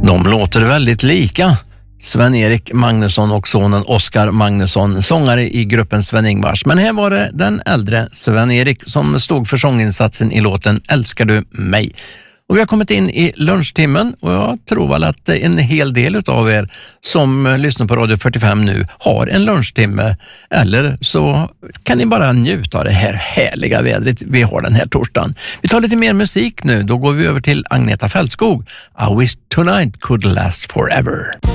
De låter väldigt lika. Sven-Erik Magnusson och sonen Oskar Magnusson, sångare i gruppen Sven-Ingvars. Men här var det den äldre Sven-Erik som stod för sånginsatsen i låten Älskar du mig? Och vi har kommit in i lunchtimmen och jag tror väl att en hel del av er som lyssnar på Radio 45 nu har en lunchtimme. Eller så kan ni bara njuta av det här härliga vädret vi har den här torsdagen. Vi tar lite mer musik nu, då går vi över till Agneta Fältskog. I wish tonight could last forever.